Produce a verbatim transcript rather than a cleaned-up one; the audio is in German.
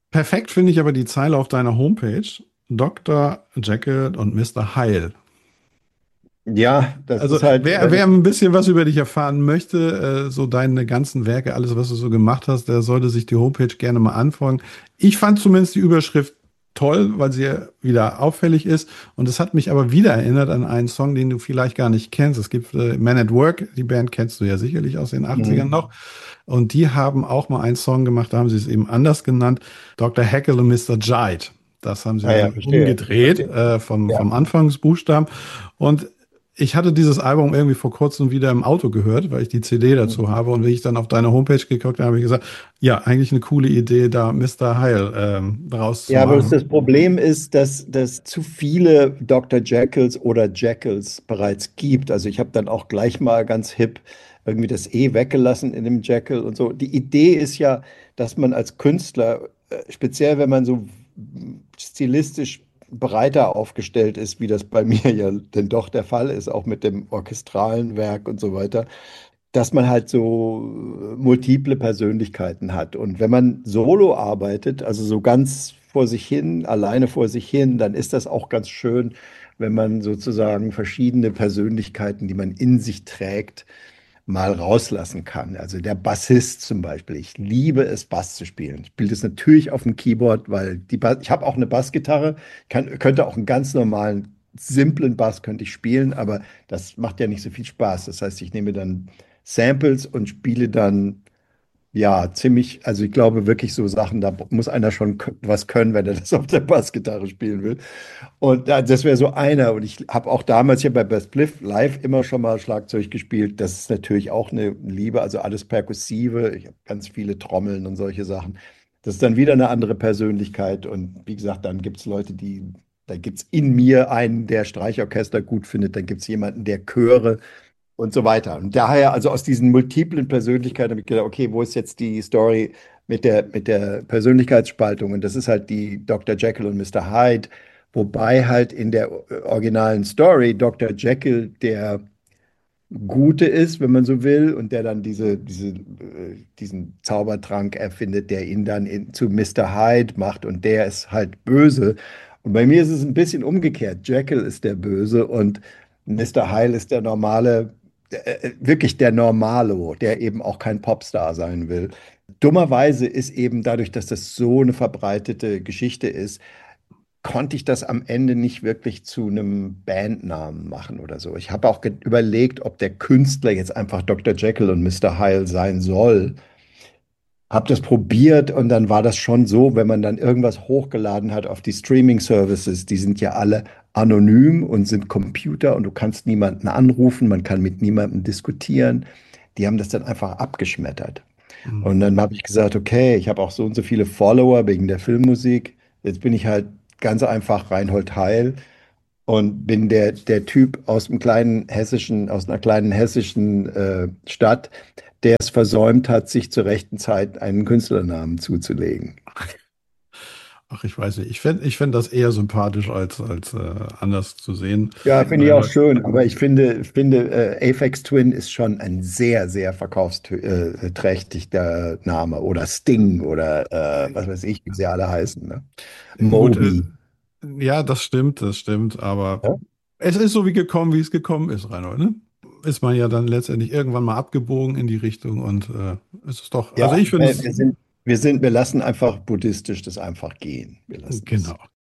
Perfekt finde ich aber die Zeile auf deiner Homepage. Doktor Jekyll und Mister Hyde. Ja, das Also ist halt, wer, wer äh, ein bisschen was über dich erfahren möchte, äh, so deine ganzen Werke, alles, was du so gemacht hast, der sollte sich die Homepage gerne mal anfangen. Ich fand zumindest die Überschrift toll, weil sie ja wieder auffällig ist. Und es hat mich aber wieder erinnert an einen Song, den du vielleicht gar nicht kennst. Es gibt äh, Man at Work, die Band kennst du ja sicherlich aus den achtzigern mhm. noch. Und die haben auch mal einen Song gemacht, da haben sie es eben anders genannt, Doktor Jekyll und Mister Hyde. Das haben sie Ah ja, dann verstehe. umgedreht Verstehe. äh, vom, Ja. vom Anfangsbuchstaben. Und ich hatte dieses Album irgendwie vor kurzem wieder im Auto gehört, weil ich die C D dazu Mhm. habe. Und wie ich dann auf deine Homepage geguckt habe, habe ich gesagt, ja, eigentlich eine coole Idee, da Mister Heil ähm, draus zu Ja, aber das, machen. das Problem ist, dass dass zu viele Doktor Jekylls oder Jekylls bereits gibt. Also ich habe dann auch gleich mal ganz hip irgendwie das E weggelassen in dem Jekyll und so. Die Idee ist ja, dass man als Künstler, äh, speziell wenn man so stilistisch breiter aufgestellt ist, wie das bei mir ja denn doch der Fall ist, auch mit dem orchestralen Werk und so weiter, dass man halt so äh, multiple Persönlichkeiten hat. Und wenn man solo arbeitet, also so ganz vor sich hin, alleine vor sich hin, dann ist das auch ganz schön, wenn man sozusagen verschiedene Persönlichkeiten, die man in sich trägt, mal rauslassen kann. Also der Bassist zum Beispiel. Ich liebe es, Bass zu spielen. Ich spiele das natürlich auf dem Keyboard, weil die Bass, ich habe auch eine Bassgitarre, kann, könnte auch einen ganz normalen, simplen Bass könnte ich spielen, aber das macht ja nicht so viel Spaß. Das heißt, ich nehme dann Samples und spiele dann ja, ziemlich, also ich glaube wirklich so Sachen, da muss einer schon k- was können, wenn er das auf der Bassgitarre spielen will. Und da- das wäre so einer. Und ich habe auch damals hier bei Best Bliff live immer schon mal Schlagzeug gespielt. Das ist natürlich auch eine Liebe, also alles Perkussive. Ich habe ganz viele Trommeln und solche Sachen. Das ist dann wieder eine andere Persönlichkeit. Und wie gesagt, dann gibt es Leute, die, da gibt es in mir einen, der Streichorchester gut findet. Dann gibt es jemanden, der Chöre und so weiter. Und daher, also aus diesen multiplen Persönlichkeiten habe ich gedacht, okay, wo ist jetzt die Story mit der, mit der Persönlichkeitsspaltung? Und das ist halt die Doktor Jekyll und Mister Hyde, wobei halt in der äh, originalen Story Doktor Jekyll der Gute ist, wenn man so will, und der dann diese, diese, äh, diesen Zaubertrank erfindet, der ihn dann in, zu Mister Hyde macht und der ist halt böse. Und bei mir ist es ein bisschen umgekehrt. Jekyll ist der Böse und Mister Hyde ist der normale, äh, äh, wirklich der Normalo, der eben auch kein Popstar sein will. Dummerweise ist eben dadurch, dass das so eine verbreitete Geschichte ist, konnte ich das am Ende nicht wirklich zu einem Bandnamen machen oder so. Ich habe auch ge- überlegt, ob der Künstler jetzt einfach Doktor Jekyll und Mister Hyde sein soll. Hab das probiert und dann war das schon so, wenn man dann irgendwas hochgeladen hat auf die Streaming-Services, die sind ja alle anonym und sind Computer und du kannst niemanden anrufen, man kann mit niemandem diskutieren. Die haben das dann einfach abgeschmettert. Hm. Und dann habe ich gesagt, okay, ich habe auch so und so viele Follower wegen der Filmmusik. Jetzt bin ich halt ganz einfach Reinhold Heil und bin der, der Typ aus dem kleinen hessischen, aus einer kleinen hessischen äh, Stadt, der es versäumt hat, sich zur rechten Zeit einen Künstlernamen zuzulegen. Ach, ich weiß nicht. Ich fände ich fänd das eher sympathisch als, als äh, anders zu sehen. Ja, finde ich auch Weil, schön, aber ich finde, finde äh, Aphex Twin ist schon ein sehr, sehr verkaufsträchtiger Name. Oder Sting oder äh, was weiß ich, wie sie alle heißen. Ne? gut, äh, Moby. ja, das stimmt, das stimmt, aber Ja? es ist so wie gekommen, wie es gekommen ist, Reinhold, ne? Ist man ja dann letztendlich irgendwann mal abgebogen in die Richtung und äh, es ist doch, also Ja, ich finde äh, es, wir sind, wir sind, wir lassen einfach buddhistisch das einfach gehen. Wir lassen genau, es.